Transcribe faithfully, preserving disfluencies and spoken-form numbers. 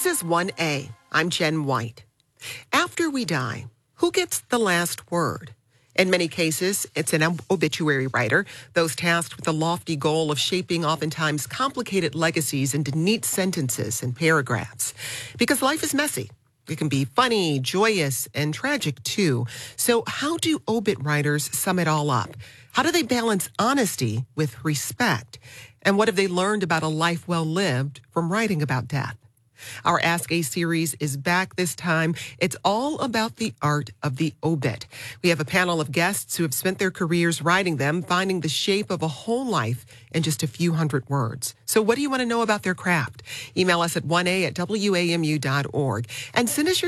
is one A. I'm Jen White. After we die, who gets the last word? In many cases, it's an ob- obituary writer, those tasked with the lofty goal of shaping oftentimes complicated legacies into neat sentences and paragraphs. Because life is messy. It can be funny, joyous, and tragic, too. So how do obit writers sum it all up? How do they balance honesty with respect? And what have they learned about a life well lived from writing about death? Our Ask A series is back this time. It's all about the art of the obit. We have a panel of guests who have spent their careers writing them, finding the shape of a whole life in just a few hundred words. So what do you want to know about their craft? Email us at one a at w a m u dot org and send us your